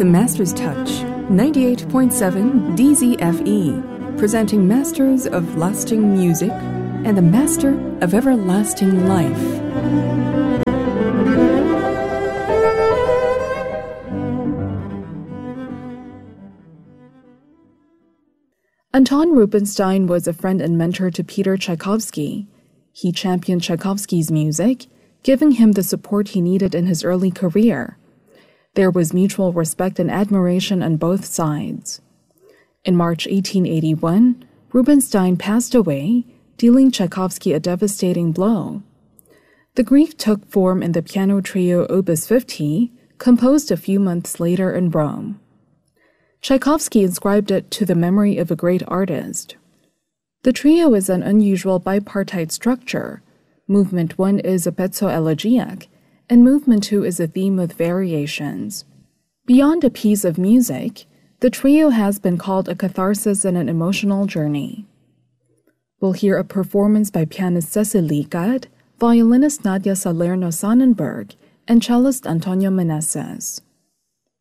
The Master's Touch, 98.7 DZFE, presenting Masters of Lasting Music and the Master of Everlasting Life. Anton Rubinstein was a friend and mentor to Peter Tchaikovsky. He championed Tchaikovsky's music, giving him the support he needed in his early career. There was mutual respect and admiration on both sides. In March 1881, Rubinstein passed away, dealing Tchaikovsky a devastating blow. The grief took form in the piano trio Opus 50, composed a few months later in Rome. Tchaikovsky inscribed it to the memory of a great artist. The trio is an unusual bipartite structure. Movement 1 is a pezzo elegiac, and Movement 2 is a theme with variations. Beyond a piece of music, the trio has been called a catharsis and an emotional journey. We'll hear a performance by pianist Cecil Licard, violinist Nadia Salerno-Sonnenberg, and cellist Antonio Meneses.